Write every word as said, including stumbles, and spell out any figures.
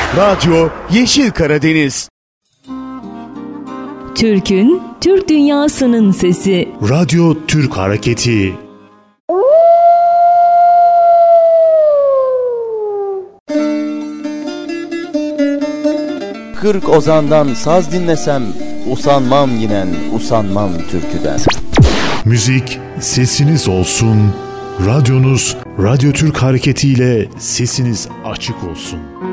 Radyo Yeşil Karadeniz. Türk'ün, Türk dünyasının sesi. Radyo Türk Hareketi. Kırk ozandan saz dinlesem, usanmam yinen, usanmam türküden. Müzik sesiniz olsun. Radyonuz Radyo Türk Hareketi ile sesiniz açık olsun.